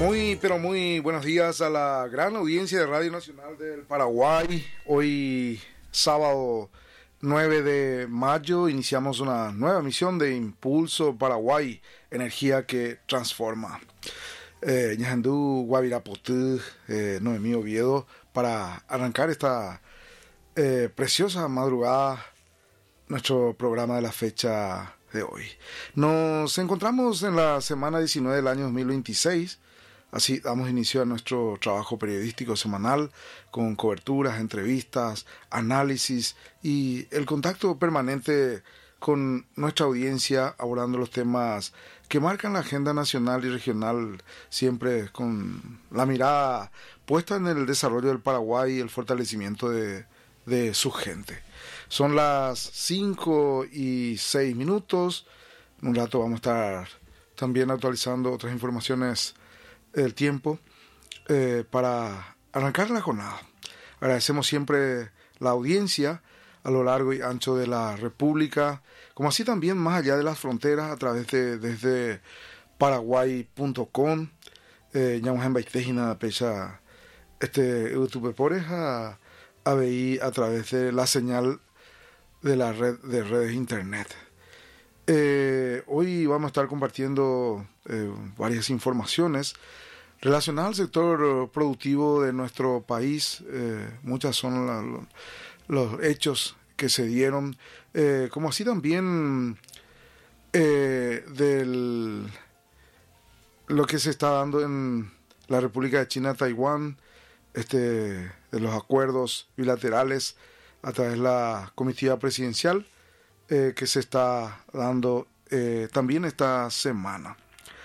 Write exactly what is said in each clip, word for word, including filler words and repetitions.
Muy, pero muy buenos días a la gran audiencia de Radio Nacional del Paraguay. Hoy, sábado nueve de mayo, iniciamos una nueva misión de Impulso Paraguay, energía que transforma. Ñajandú, Guavirapotú, eh, Noemí Oviedo, para arrancar esta eh, preciosa madrugada, nuestro programa de la fecha de hoy. Nos encontramos en la semana diecinueve del año dos mil veintiséis. Así damos inicio a nuestro trabajo periodístico semanal con coberturas, entrevistas, análisis y el contacto permanente con nuestra audiencia, abordando los temas que marcan la agenda nacional y regional, siempre con la mirada puesta en el desarrollo del Paraguay y el fortalecimiento de, de su gente. Son las cinco y seis minutos. En un rato vamos a estar también actualizando otras informaciones del tiempo eh, para arrancar la jornada. Agradecemos siempre la audiencia a lo largo y ancho de la República, como así también más allá de las fronteras, a través de desde paraguay punto com, eh, ñamujen baitejina pecha este YouTube poreja a ver a través de la señal de la red de redes internet. Eh, hoy vamos a estar compartiendo eh, varias informaciones relacionadas al sector productivo de nuestro país. Eh, muchas son la, lo, los hechos que se dieron, eh, como así también eh, del lo que se está dando en la República de China, Taiwán, este, de los acuerdos bilaterales a través de la comitiva presidencial eh, que se está dando eh, también esta semana.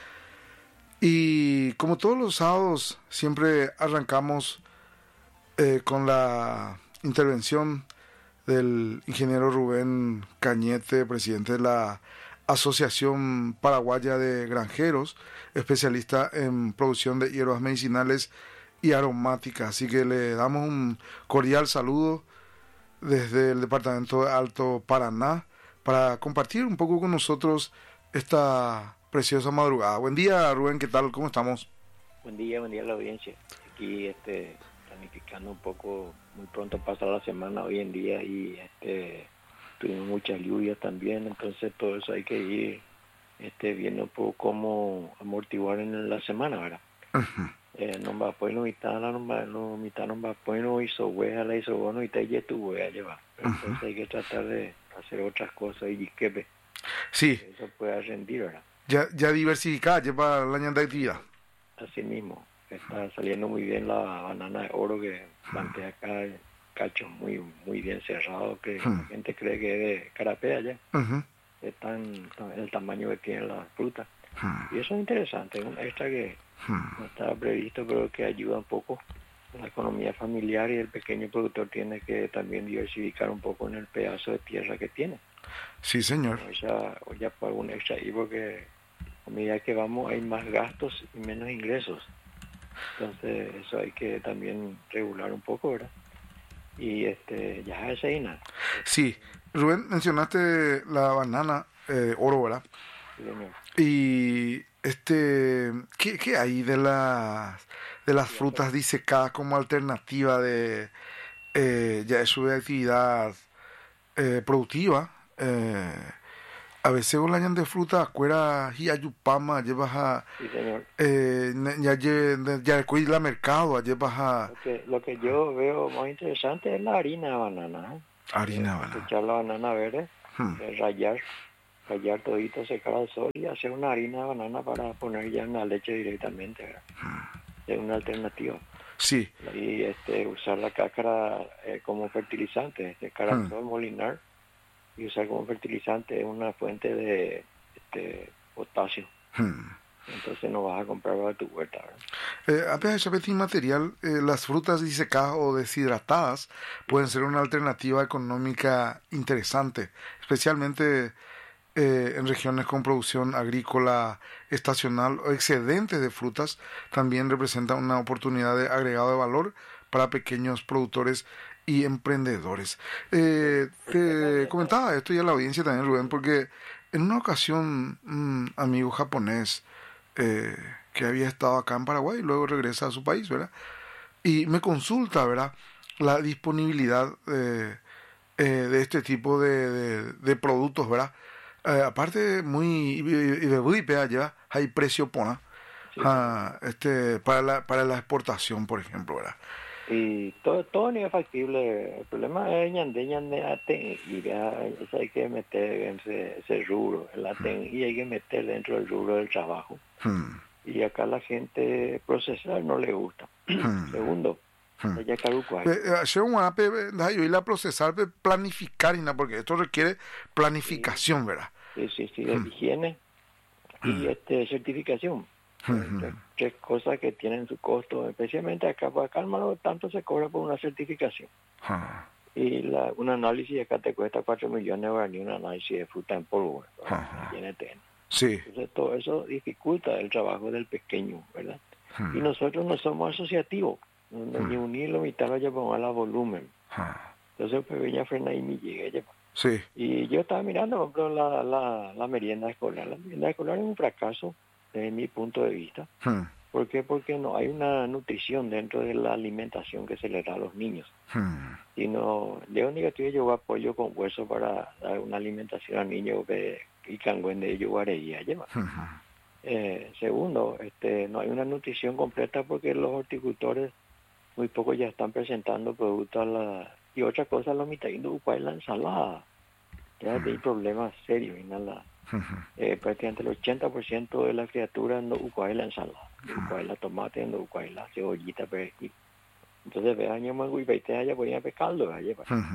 Y como todos los sábados, siempre arrancamos eh, con la intervención del ingeniero Rubén Cañete, presidente de la Asociación Paraguaya de Granjeros, especialista en producción de hierbas medicinales y aromáticas. Así que le damos un cordial saludo desde el departamento de Alto Paraná para compartir un poco con nosotros esta preciosa madrugada. Buen día, Rubén, ¿qué tal? ¿Cómo estamos? Buen día, buen día a la audiencia. Aquí este, planificando un poco, muy pronto pasa la semana hoy en día y este, tuvimos muchas lluvias también, entonces todo eso hay que ir este, viendo un poco cómo amortiguar en la semana, ¿verdad? Uh-huh. Eh, no va a poner mitad, no va no mitad no va a poner hizo hueá, la hizo bueno y te tu hueá lleva. Entonces uh-huh. hay que tratar de hacer otras cosas y que sí. eso pueda rendir, ¿verdad? Ya, ya diversificada, lleva el año de actividad. Así mismo, está saliendo muy bien la banana de oro que plantea acá, el cacho muy muy bien cerrado, que uh-huh. la gente cree que es de carapé allá. Uh-huh. Es tan, tan el tamaño que tiene la fruta. Uh-huh. Y eso es interesante, es un extra que uh-huh. no estaba previsto, pero que ayuda un poco a la economía familiar, y el pequeño productor tiene que también diversificar un poco en el pedazo de tierra que tiene. Sí, señor. O ya, o ya por algún extra ahí, porque a medida que vamos hay más gastos y menos ingresos. Entonces eso hay que también regular un poco, ¿verdad? Y este ya es ahí nada. Sí, Rubén, mencionaste la banana eh, oro, ¿verdad? Sí, señor. Y este, ¿qué, qué hay de las de las frutas disecadas como alternativa de eh, ya de su actividad eh, productiva? Eh, a veces un año de fruta cuera y ayupama llevas a sí, señor. Eh, ya ya ya cuida la mercado llevas a lo que lo que yo veo más interesante es la harina de banana, ¿eh? harina de banana, echar la banana verde, hmm. rallar rallar todito, secar al sol y hacer una harina de banana para poner ya en la leche directamente, ¿verdad? Hmm. Es una alternativa. Sí. Y este usar la cáscara eh, como fertilizante, secar al hmm. sol, molinar y usar como fertilizante es una fuente de este, potasio. Hmm. Entonces no vas a comprar para tu huerta, ¿verdad? Eh, a pesar de material, eh, las frutas disecadas o deshidratadas pueden ser una alternativa económica interesante, especialmente eh, en regiones con producción agrícola estacional o excedentes de frutas. También representa una oportunidad de agregado de valor para pequeños productores y emprendedores. Eh, te comentaba esto y a la audiencia también, Rubén, porque en una ocasión un amigo japonés eh, que había estado acá en Paraguay y luego regresa a su país, ¿verdad? Y me consulta, ¿verdad?, la disponibilidad eh, eh, de este tipo de, de, de productos, ¿verdad? Eh, aparte, muy... Y de Budipe allá hay precio pona Sí, ah, este, para, la, para la exportación, por ejemplo, ¿verdad? y todo todo ni es factible. El problema es ñande ñande ate y ya eso hay que meter en ese, ese rubro, el aten, y hay que meter dentro del rubro del trabajo. Hmm, Y acá la gente procesar no le gusta. hmm, Segundo, hmm. ella caruco hay. Eh, eh, hacer un app, ¿verdad? Y la procesar, pe- planificar, y nada, porque esto requiere Sí, planificación, ¿verdad? sí, sí, sí, Hmm, higiene hmm, y este certificación. hmm, Eh, hmm, Tres, tres cosas que tienen su costo, especialmente acá, pues acá hermano, tanto se cobra por una certificación. ah, Y la, un análisis acá te cuesta cuatro millones de guaraní, un análisis de fruta en polvo, ¿verdad? ah, La I N T N. sí. Entonces todo eso dificulta el trabajo del pequeño, ¿verdad? Y Hmm, nosotros no somos asociativos, no, no, ni hmm, unirlo, mitad lo llevamos a la volumen. ah, Entonces pues venía frena y me llega ella. sí. Y yo estaba mirando, por ejemplo, la, la, la merienda escolar. La merienda escolar es un fracaso desde mi punto de vista. Hmm, ¿Por qué? Porque no hay una nutrición dentro de la alimentación que se le da a los niños. hmm, Sino, de única que yo apoyo con hueso para dar una alimentación al niño que y cangüen de ellos guareía lleva. hmm, hmm, Eh, segundo, este, no hay una nutrición completa porque los horticultores muy poco ya están presentando productos a la... Y otra cosa, los mitadinos es la ensalada. Ya hay problemas serios en la... hmm, hmm. Eh, prácticamente el ochenta por ciento de las criaturas no usan la ensalada. No usan la tomate, no usan la cebollita, perejil. Entonces, ve año más, güey, veinte allá podía pescarlo, allá,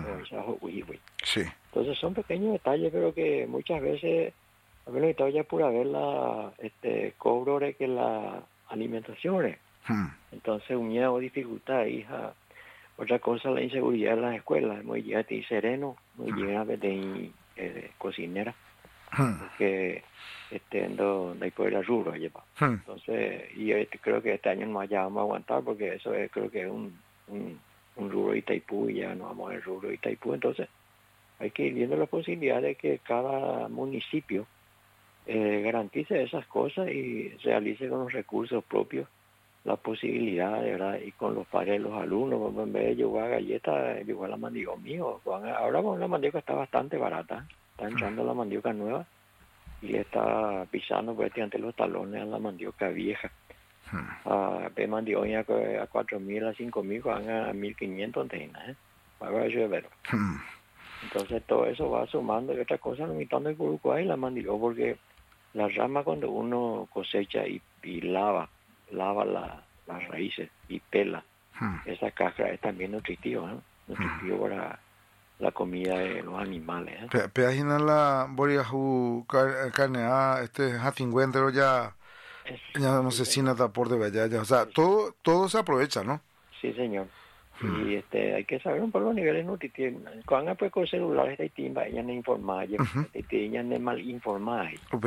Sí. entonces son pequeños detalles, pero que muchas veces, a ver, lo que ya pura ver la, este, cobro de que la alimentación es. Hmm, Entonces, un miedo, dificultad, hija. Otra cosa, la inseguridad en las escuelas. Muy llega a ti sereno, muy llega a ver de eh, cocinera, hmm, porque este, no, no hay poder a rubro, allá. hmm. Entonces, y este, creo que este año no ya vamos a aguantar, porque eso es, creo que es un, un, un rubro de Itaipú, y ya no vamos al rubro de Itaipú. Entonces, hay que ir viendo la posibilidad de que cada municipio eh, garantice esas cosas y realice con los recursos propios la posibilidad, de verdad, y con los padres de los alumnos, en vez de llevar galletas, llevar la mandioca mío. Ahora bueno, la mandioca está bastante barata, está entrando la mandioca nueva y está pisando prácticamente los talones a la mandioca vieja. A uh, mandioca a cuatro mil, a cinco mil, van a mil quinientos antenas, ¿eh? Para eso es verdad. Entonces todo eso va sumando y otra cosa, limitando el Uruguay la mandioca, porque la rama cuando uno cosecha y, y lava, lava la, las raíces y pela, hmm. esa cáscara es también nutritiva, ¿no? Nutritivo hmm. para la comida de los animales. ¿eh? Peajina la boriaju carnea, este hatingüentero ya, ya no se cina por de bella, o sea, todo, todo se aprovecha, ¿no? Sí, señor. Hmm. Y este hay que saber un poco los niveles nutritivos. Cuando pues con celulares de timba, ella no informa, ella no mal informa.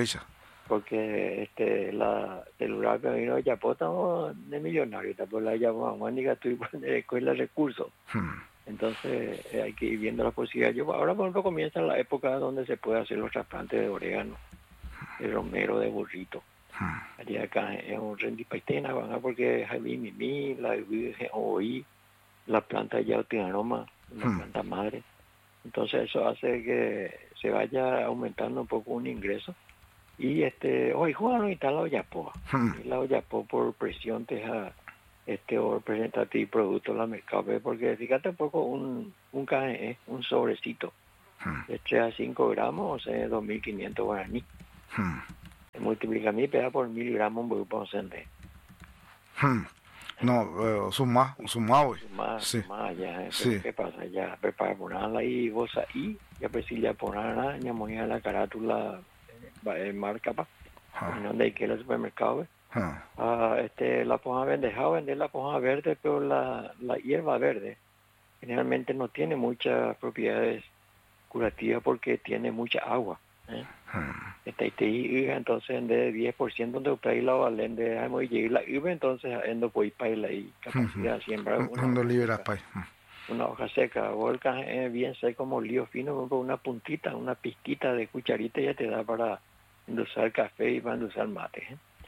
Porque este la celular que vino de Yapota de millonario, por la llamamos a tu de escuela de recursos. Hmm. Entonces eh, hay que ir viendo la posibilidad. Yo ahora por ejemplo comienza la época donde se puede hacer los trasplantes de orégano, de romero, de burrito. Hmm. Allí acá es un rendipaitena, porque Javi Mimi, la oí, la planta ya tiene aroma, la hmm. planta madre. Entonces eso hace que se vaya aumentando un poco un ingreso. Y este, hoy jugaron y tal la Oyapoa. Hmm. Y la Oyapoa por presión te deja este o presentar ti producto en la mercado, porque fíjate un poco un un K E, un sobrecito hmm. de tres a cinco gramos, o sea, dos mil quinientos guaraní. Hmm. Multiplica mi peda por mil gramos un grupo docente. Hmm. No, uh, suma, suma hoy. Suma, sí. suma ya, sí. ¿qué pasa? Ya prepara ponerla ahí, vos ahí, ya pues si ya ponerla, ya monía la carátula eh, marca pa, ah. donde hay que ir al supermercado, ¿eh? Ah. Uh, este, la ponja verde, dejado vender la ponja verde, pero la, la hierba verde generalmente no tiene muchas propiedades curativas porque tiene mucha agua. ¿eh? Ah. Este, y entonces en de diez por ciento donde usted la valen de la iba entonces en do puede para la capacidad siembra una libera pai una hoja seca o el café bien seco como lío fino con una puntita, una pizquita de cucharita ya te da para endulzar café y para endulzar mate. ¿eh?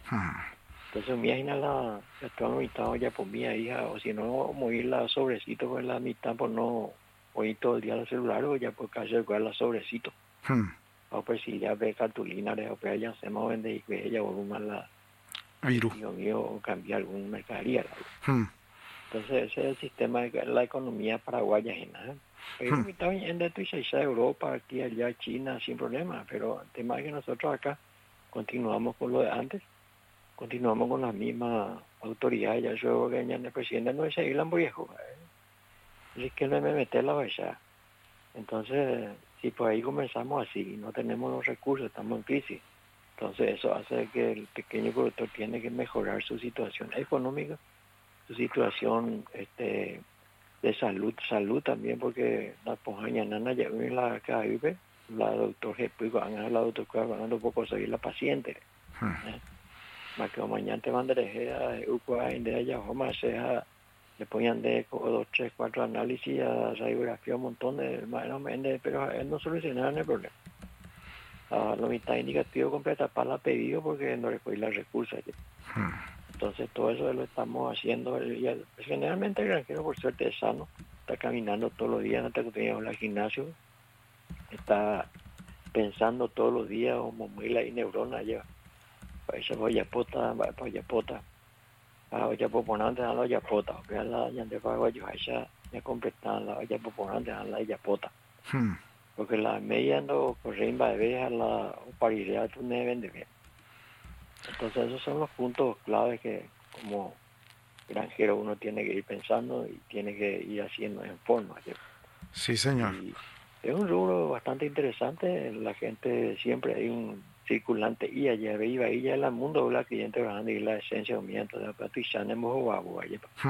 Entonces mi hija la la toda la mitad ya por mi hija, o si no, mover la sobrecito por la mitad por no oír todo el día el celular o ya por calle con la sobrecito. Hmm. O pues si ya ve cartulina de o ya se mueven de que ella o más la Virus. Dios mío, o cambiar alguna mercadería. Hmm. Entonces ese es el sistema de la economía paraguaya. Pero Hmm. está bien de tu Europa, aquí, allá, China, sin problema. Pero el tema es que nosotros acá continuamos con lo de antes, continuamos con las mismas autoridades. Ya yo que el presidente no es Irán viejo, es que no me mete la valla. Entonces, si por ahí comenzamos así, no tenemos los recursos, estamos en crisis. Entonces eso hace que el pequeño productor tiene que mejorar su situación económica, su situación este de salud, salud también, porque la pojaña nana ya viene la K I P, la doctor G, la doctor ganando poco seguir la paciente. ¿eh? Más que mañana te van a dejar a Ucua, de ella, Homa, sea, le ponían de dos, tres, cuatro análisis, a radiografía, un montón de, bueno, pero él no solucionaron el problema. Uh, la mitad indicativo completa para la pedido porque no le fue la recursos. Hmm. Entonces todo eso lo estamos haciendo. Y el, generalmente el granjero por suerte es sano, está caminando todos los días hasta que teníamos al gimnasio, está pensando todos los días como muela y neurona ya. Para esa voyapota, para voyapota, para voyapoponante a la voyapota, porque la ya de pago yo esa ya completan la voyapoponante a la voyapota. Hmm. Porque la media no corren va a ver a la paridad tú me vende bien. Entonces esos son los puntos claves que como granjero uno tiene que ir pensando y tiene que ir haciendo en forma. ¿sí? Sí, señor. Y es un rubro bastante interesante, la gente siempre hay un circulante y allá iba y ya en el mundo la cliente grande y la esencia de miento de plato y sanemos o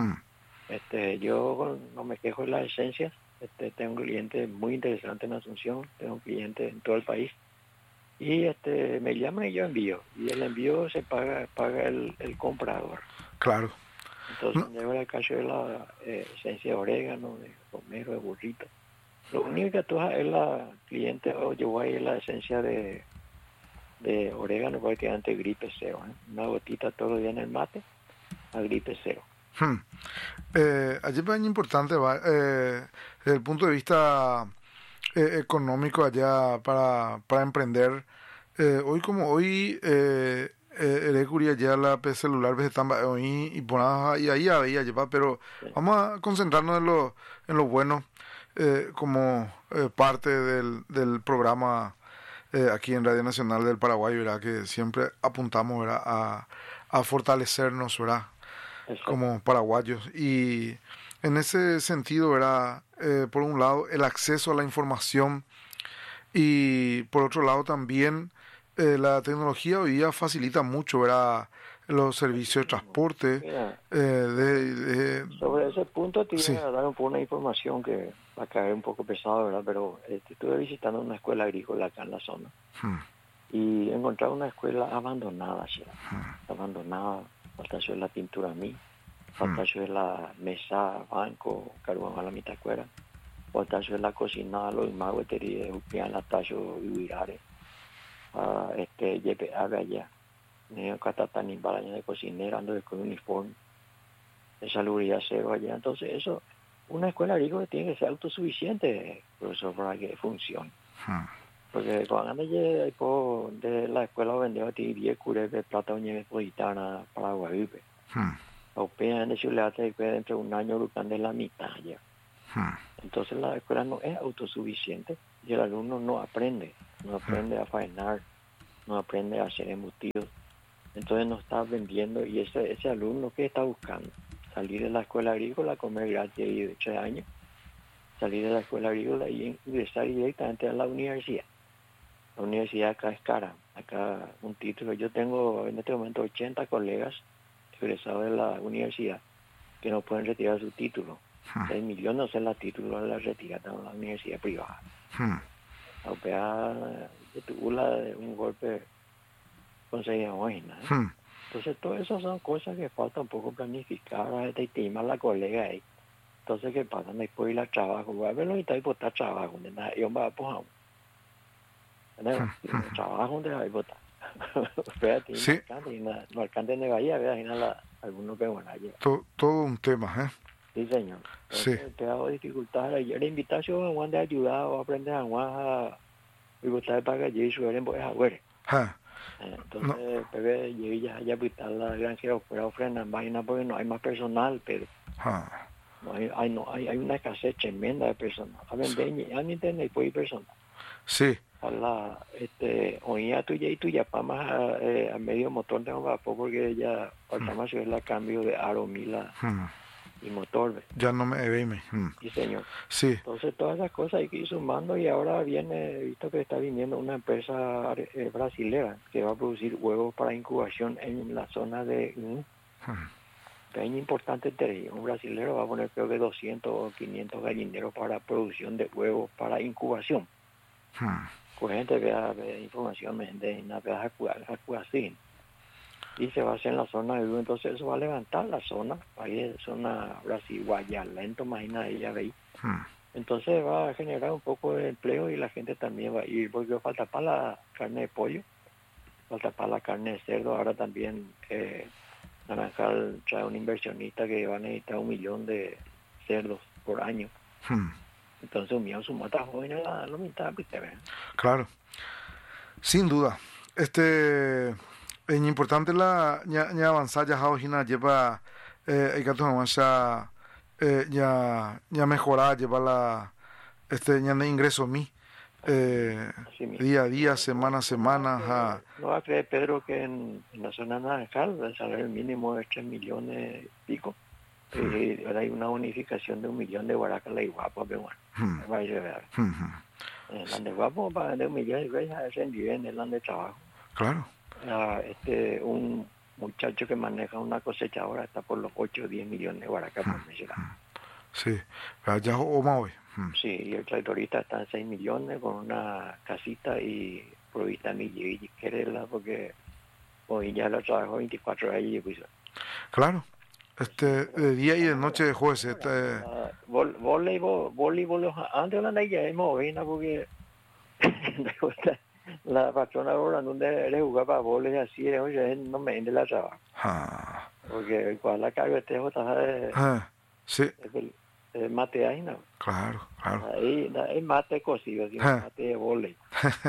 Este yo no me quejo de las esencias. Este, tengo un cliente muy interesante en Asunción, tengo un cliente en todo el país y este me llama y yo envío y el envío se paga paga el, el comprador. Claro. Entonces no. Llevo el caso de la eh, esencia de orégano, de romero, de burrito. Lo único que tú es la cliente o llevó ahí la esencia de de orégano porque antes gripe cero, ¿eh? Una gotita todos los días en el mate a gripe cero. Hmm. Eh, allí es importante, va, eh, desde el punto de vista eh, económico allá para, para emprender. Eh, hoy como hoy, eh, eh, ya la P celular están hoy y ponadas y ahí había llevar, pero sí. Vamos a concentrarnos en lo, en lo bueno eh, como eh, parte del, del programa eh, aquí en Radio Nacional del Paraguay, ¿verdad? Que siempre apuntamos, ¿verdad? A, a fortalecernos, ¿verdad? Como paraguayos. Y en ese sentido, ¿verdad? Eh, por un lado, el acceso a la información y por otro lado también eh, la tecnología hoy día facilita mucho, ¿verdad? Los servicios de transporte. Mira, eh, de, de, sobre ese punto te sí. iba a dar un poco una información que va a caer un poco pesado, ¿verdad? Pero este, estuve visitando una escuela agrícola acá en la zona hmm. y encontré una escuela abandonada, ¿sí? hmm. abandonada. Faltació la pintura a mí, faltació hmm. la mesa, banco, carbón a la mitad escuela, faltació la cocina, los magueterías, upian la tacho y virare, uh, este, yepe ave allá, niño catatán y balaña de cocinera, ando con uniforme, de salubridad cero allá. Entonces eso, una escuela agrícola tiene que ser autosuficiente, profesor, para que funcione. Hmm. Porque cuando ando de la escuela vendía diez cures de plata uña gitana para Guadalupe. O pean de chulate que dentro de un año lucran de la mitad ya. Hmm. Entonces la escuela no es autosuficiente y el alumno no aprende, no aprende hmm. a faenar, no aprende a hacer embutidos. Entonces no está vendiendo y ese ese alumno que está buscando salir de la escuela agrícola, comer gratis de tres años, salir de la escuela agrícola y ingresar directamente a la universidad. La universidad acá es cara, acá un título. Yo tengo en este momento ochenta colegas egresados de la universidad que no pueden retirar su título. Hmm. El millón no se la título la retira en la universidad privada. Hmm. La O P A tuvo un golpe conseguida hoy, ¿no? Hmm. Entonces todas esas son cosas que falta un poco planificar, te estima la colega ahí. Entonces qué pasa, después ir al trabajo, voy a verlo y está ahí por estar trabajo, ¿no? Yo me voy a poner trabajo de ahí botar. Fíjate, Sí. no alcance, y na- no alcance de Bahía, vea, y nada, algunos que bueno, ayer. To- todo un tema, ¿eh? Sí, señor. Sí. Entonces, te hago dificultad. Ayer le invitación a Juan de ayudado a aprender a Juan a dificultad para que allí subieran pues a ver. Ja. Entonces, pegue, llegué ya ya pues a la granjera fuera ofrendan vaina porque no hay más personal, pero Ja. no hay, hay no hay, hay una escasez tremenda de personal. A vender ya ni tenéis pues personal. Sí. A la este oía tuya y tuya para más a, eh, a medio motor de vapor porque ya falta más es la cambio de aro mila Hmm. y motor. ¿Ve? Ya no me ve. Hmm. Sí, señor. Sí. Entonces todas esas cosas hay que ir sumando y ahora viene, he visto que está viniendo una empresa eh, brasilera que va a producir huevos para incubación en la zona de mm, Hmm. pequeño importante Terry. Un brasilero va a poner creo que doscientos o quinientos gallineros para producción de huevos para incubación. Hmm. Pues gente vea, vea información de una vez así y se va a hacer en la zona de Uruguay, entonces eso va a levantar la zona, ahí es zona Brasil, Guayalento, imagina ella veis. Hmm. Entonces va a generar un poco de empleo y la gente también va a ir, porque falta para la carne de pollo, falta para la carne de cerdo, ahora también eh, Naranjal trae un inversionista que va a necesitar un millón de cerdos por año. Hmm. Entonces un millón suma está joven la, la mitad, ¿viste? Claro. Sin duda. Este es importante la ya ya avanzar ya hina lleva eh hay que tomar ya eh ya ya mejorar lleva la este ya de ingreso mi eh Así mismo. día a día, semana a semana, ja. No va a creer Pedro que en, en la zona naranjal el salario mínimo es tres millones y pico. Y ahora hay una unificación de un millón de guaracas la iguapa, pero bueno, Hmm. va a llegar. Hmm, hmm. En la de guapo para de un millón y veis a ese nivel en el de trabajo. Claro. Ah, este, un muchacho que maneja una cosechadora está por los ocho o diez millones de guaracas por mes. Sí. Ya o más hoy. Hmm. Sí, y el tractorista está en seis millones con una casita y provista mi y quererla porque hoy ya lo trabajo veinticuatro horas y pues Claro. Este de día y de noche de jueves este uh, vol, voleibol voleibol antes la ya hemos oído porque la patrona ahora donde le jugaba voleibol así oye no me ende la trabajo ja. porque cuando la carga este otra Ah, sí, el, el mate ahí no claro, claro. ahí es mate cocido así, Ah. mate de voleibol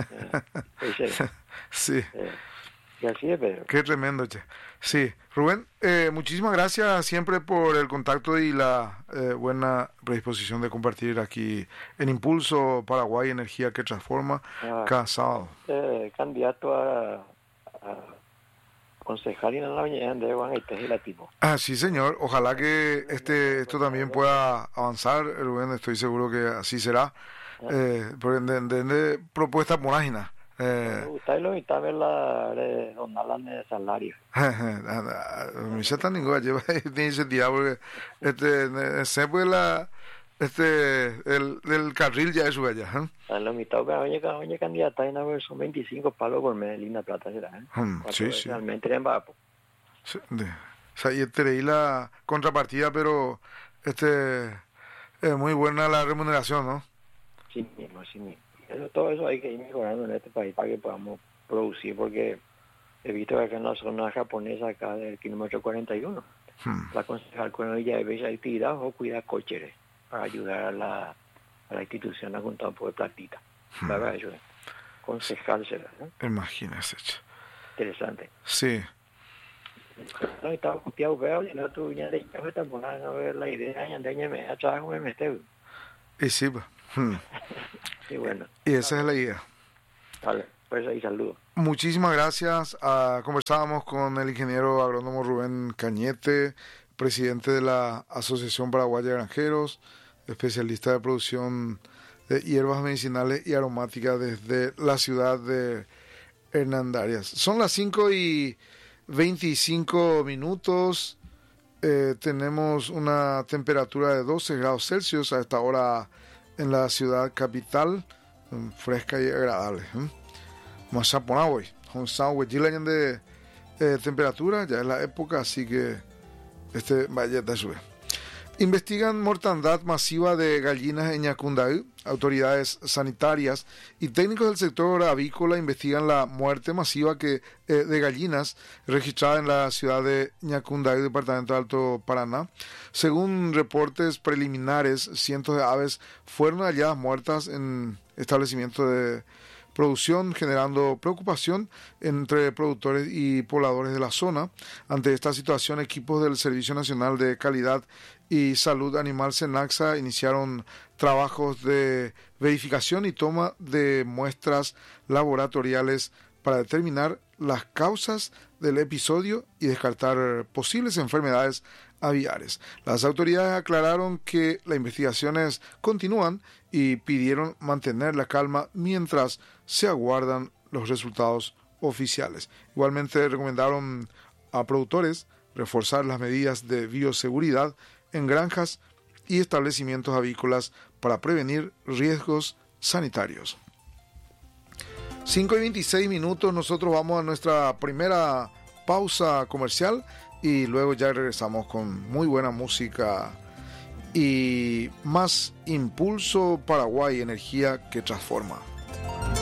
eh, Sí. eh, y así es pero Qué tremendo, che. Sí, Rubén, eh, muchísimas gracias siempre por el contacto y la eh, buena predisposición de compartir aquí en Impulso Paraguay Energía que Transforma ah, cada sábado. eh, candidato a, a concejal en la mañana de Juan y legislativo. Ah, sí, señor. Ojalá que este esto también pueda avanzar, Rubén. Estoy seguro que así será. Eh, por de, de, de propuesta por ágina. Me gusta lo mitad ver la de donar de salario. Mi se está ninguna lleva tiene incendiado porque este se puede la este el del carril ya es su allá. A lo mitad que oye oye candidata en a son veinticinco palos por mes linda plata será, ¿eh? Hmm, sí, sí. Realmente en Vapo. Sí, de, o sea, y este leí la contrapartida, pero este es muy buena la remuneración, ¿no? Sí mismo, sí mismo. Pero todo eso hay que ir mejorando en este país para que podamos producir, porque he visto que acá en la zona japonesa, acá del kilómetro cuarenta y uno, Hmm. la concejal con ella de bella actividad o cuidar coches para ayudar a la, a la institución a juntar un poco de platita. Hmm. Para ayudar. Concejal será, ¿no? Imagínese. che. Interesante. Sí. No, estaba copiado, veo, y no tuve ya de ya me están poniendo a ver la idea, ya de me ha trabajo me meteo. Y sí, pues. Hmm. Y bueno, Y esa es la idea. vale, pues ahí saludo. Muchísimas gracias. Ah, conversábamos con el ingeniero agrónomo Rubén Cañete, presidente de la Asociación Paraguaya de Granjeros, especialista de producción de hierbas medicinales y aromáticas desde la ciudad de Hernandarias. Son las cinco y veinticinco minutos. Eh, tenemos una temperatura de doce grados Celsius a esta hora en la ciudad capital, fresca y agradable. ¿eh? Vamos a poner hoy, un sándwich de eh, temperatura, ya es la época, así que este vaya de sube. Investigan mortandad masiva de gallinas en Ñacundaí. Autoridades sanitarias y técnicos del sector avícola investigan la muerte masiva que, eh, de gallinas registrada en la ciudad de Ñacundaí, departamento de Alto Paraná. Según reportes preliminares, cientos de aves fueron halladas muertas en establecimientos de producción, generando preocupación entre productores y pobladores de la zona. Ante esta situación, equipos del Servicio Nacional de Calidad y Salud Animal SENACSA iniciaron trabajos de verificación y toma de muestras laboratoriales para determinar las causas del episodio y descartar posibles enfermedades aviares. Las autoridades aclararon que las investigaciones continúan y pidieron mantener la calma mientras se aguardan los resultados oficiales. Igualmente recomendaron a productores reforzar las medidas de bioseguridad en granjas y establecimientos avícolas para prevenir riesgos sanitarios. cinco y veintiséis minutos, nosotros vamos a nuestra primera pausa comercial y luego ya regresamos con muy buena música y más Impulso Paraguay, energía que transforma.